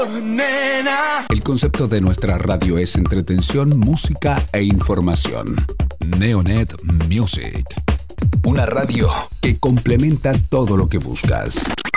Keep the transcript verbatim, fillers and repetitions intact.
Nena. El concepto de nuestra radio es entretención, música e información. Neonet Music. Una radio que complementa todo lo que buscas.